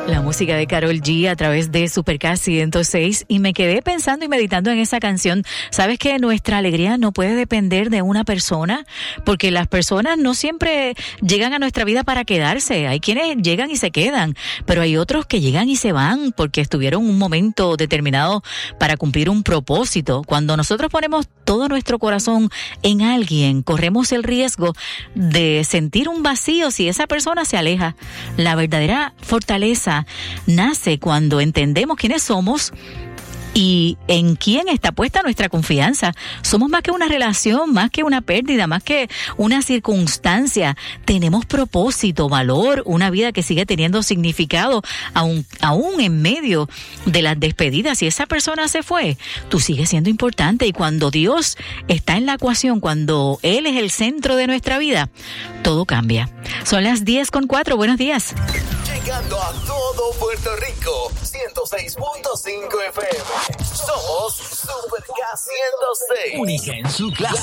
La música de Karol G a través de Super 106 y me quedé pensando y meditando en esa canción. ¿Sabes que nuestra alegría no puede depender de una persona? Porque las personas no siempre llegan a nuestra vida para quedarse. Hay quienes llegan y se quedan, pero hay otros que llegan y se van porque estuvieron un momento determinado para cumplir un propósito. Cuando nosotros ponemos todo nuestro corazón en alguien, corremos el riesgo de sentir un vacío si esa persona se aleja. La verdadera fortaleza nace cuando entendemos quiénes somos y en quién está puesta nuestra confianza. Somos más que una relación, más que una pérdida, más que una circunstancia. Tenemos propósito, valor, una vida que sigue teniendo significado, aún en medio de las despedidas. Si esa persona se fue, tú sigues siendo importante. Y cuando Dios está en la ecuación, cuando Él es el centro de nuestra vida, todo cambia. Son las 10:04. Buenos días. Llegando a todo Puerto Rico, 106.5 FM. Somos Super K 106. Única en su clase.